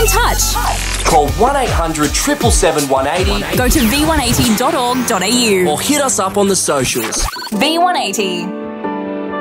in touch. Call 1800 777 180 Go to v180.org.au or hit us up on the socials. V180.